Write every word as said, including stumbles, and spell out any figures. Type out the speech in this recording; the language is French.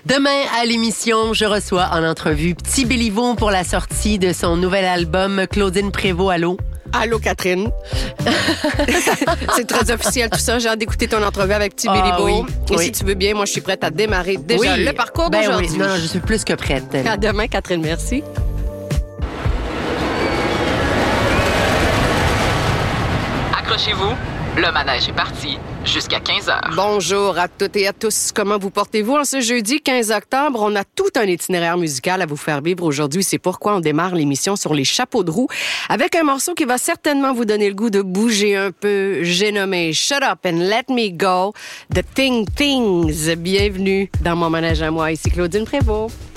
Demain, à l'émission, je reçois en entrevue Petit Béliveau pour la sortie de son nouvel album Claudine Prévost. Allô? Allô, Catherine. C'est très officiel tout ça. J'ai hâte d'écouter ton entrevue avec Petit Ah, Béliveau. oui, Et oui. si tu veux bien, moi, je suis prête à démarrer déjà Oui. le parcours Ben d'aujourd'hui. oui. Non, non, je suis plus que prête. À demain, Catherine. Merci. Accrochez-vous, le manège est parti jusqu'à quinze heures. Bonjour à toutes et à tous. Comment vous portez-vous en ce jeudi quinze octobre? On a tout un itinéraire musical à vous faire vivre aujourd'hui. C'est pourquoi on démarre l'émission sur les chapeaux de roue avec un morceau qui va certainement vous donner le goût de bouger un peu. J'ai nommé Shut Up and Let Me Go, The Thing Things. Bienvenue dans mon manège à moi. Ici Claudine Prévost.